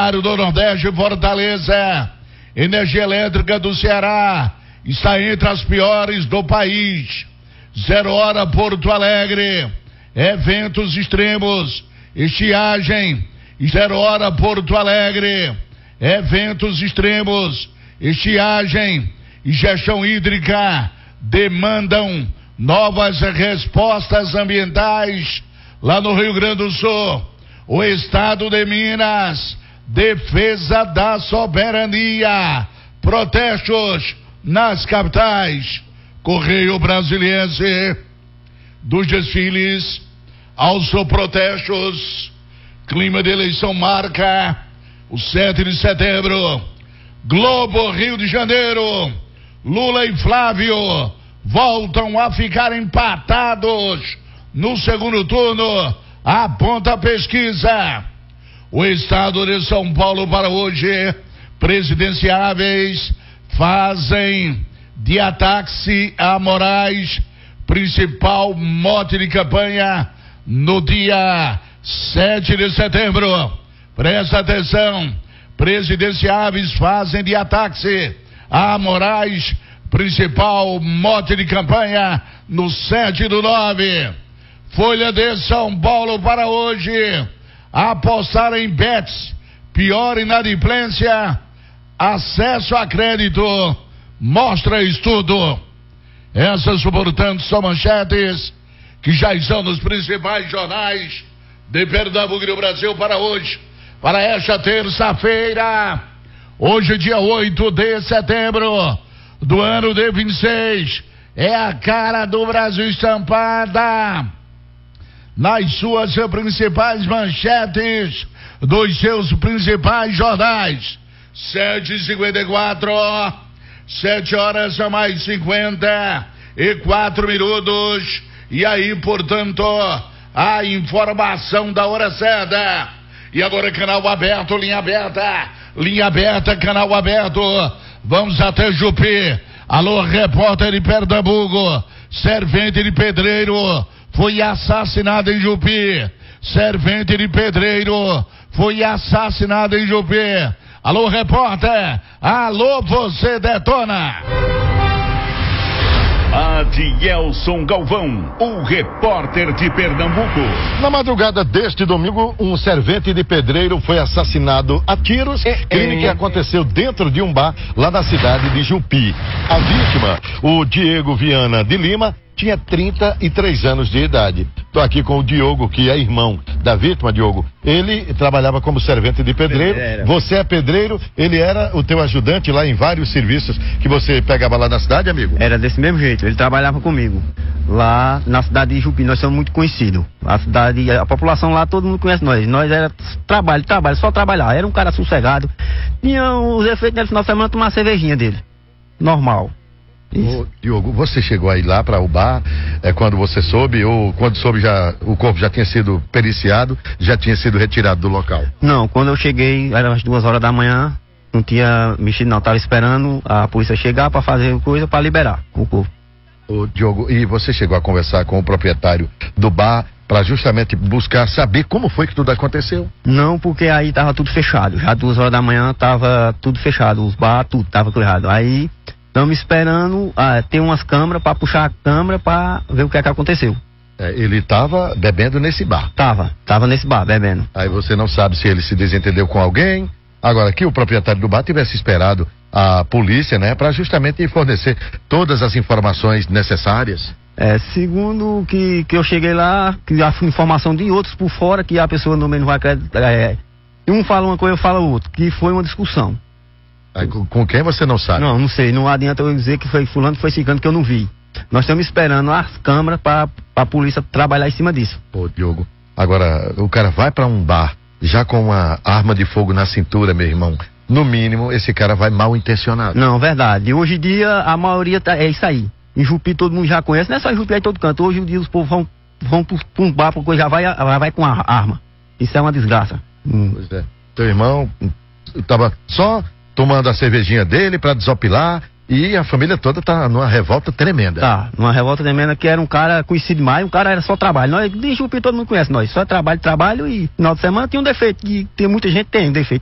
Seminário do Nordeste Fortaleza. Energia elétrica do Ceará está entre as piores do país. 0 hora Porto Alegre. Eventos extremos, estiagem. 0 hora Porto Alegre. Eventos extremos, estiagem e gestão hídrica demandam novas respostas ambientais lá no Rio Grande do Sul. O estado de Minas, defesa da soberania, protestos nas capitais. Correio Brasiliense, dos desfiles aos protestos, clima de eleição marca o 7 de setembro. Globo, Rio de Janeiro, Lula e Flávio voltam a ficar empatados no segundo turno, aponta a pesquisa. O estado de São Paulo para hoje, presidenciáveis fazem de ataque a Moraes principal mote de campanha no dia 7 de setembro. Presta atenção, presidenciáveis fazem de ataque a Moraes principal mote de campanha no 7/9. Folha de São Paulo para hoje, apostar em bets, pior inadimplência, acesso a crédito, mostra estudo. Essas, portanto, são manchetes que já estão nos principais jornais de Pernambuco e do Brasil para hoje, para esta terça-feira, hoje dia 8 de setembro do ano de 26, é a cara do Brasil estampada nas suas principais manchetes dos seus principais jornais. 7h54, 7 horas a mais 54 minutos. E aí, portanto, a informação da hora certa. E agora canal aberto, linha aberta, canal aberto. Vamos até Jupi. Alô, repórter de Pernambuco. Servente de pedreiro foi assassinado em Jupi. Servente de pedreiro foi assassinado em Jupi. Alô, repórter. Alô, você detona. Adielson Galvão, o repórter de Pernambuco. Na madrugada deste domingo, um servente de pedreiro foi assassinado a tiros, crime que aconteceu dentro de um bar lá na cidade de Jupi. A vítima, o Diego Viana de Lima, tinha 33 anos de idade. Estou aqui com o Diogo, que é irmão da vítima, Diogo. Ele trabalhava como servente de pedreiro. Você é pedreiro, ele era o teu ajudante lá em vários serviços que você pegava lá na cidade, amigo? Era desse mesmo jeito, ele trabalhava comigo. Lá na cidade de Jupi, nós somos muito conhecidos. A população lá, todo mundo conhece nós. Nós era trabalho, só trabalhar. Era um cara sossegado. Tinha os efeitos no final de semana, tomar uma cervejinha dele. Normal. Ô, Diogo, você chegou aí lá para o bar, quando você soube, ou quando soube já o corpo já tinha sido periciado, já tinha sido retirado do local? Não, quando eu cheguei, eram as 2 horas da manhã, não tinha mexido não, estava esperando a polícia chegar para fazer coisa para liberar o corpo. Ô, Diogo, e você chegou a conversar com o proprietário do bar para justamente buscar saber como foi que tudo aconteceu? Não, porque aí tava tudo fechado, já 2 horas da manhã tava tudo fechado, os bar, tudo tava errado. Aí estamos esperando ter umas câmeras para puxar a câmera para ver o que é que aconteceu. Ele estava bebendo nesse bar? Tava nesse bar, bebendo. Aí você não sabe se ele se desentendeu com alguém. Agora, que o proprietário do bar tivesse esperado a polícia, né, para justamente fornecer todas as informações necessárias. Segundo que eu cheguei lá, que a informação de outros por fora, que a pessoa no meio não vai acreditar. Um fala uma coisa, eu falo outra, que foi uma discussão. Aí, com quem você não sabe? Não sei, não adianta eu dizer que foi fulano, que foi ciclano, que eu não vi. Nós estamos esperando as câmeras para a polícia trabalhar em cima disso. Pô, Diogo, agora o cara vai para um bar já com uma arma de fogo na cintura, meu irmão. No mínimo, esse cara vai mal intencionado. Não, verdade. Hoje em dia, a maioria é isso aí. Em Jupi todo mundo já conhece, não é só em Jupi, é em todo canto. Hoje em dia os povos vão para um bar, porque já vai com a arma. Isso é uma desgraça. Pois é. Teu irmão estava só tomando a cervejinha dele para desopilar e a família toda tá numa revolta tremenda. Tá, numa revolta tremenda, que era um cara conhecido demais, um cara era só trabalho. Nós de Jupi todo mundo conhece nós, só trabalho e final de semana tinha um defeito, que tem muita gente tem um defeito.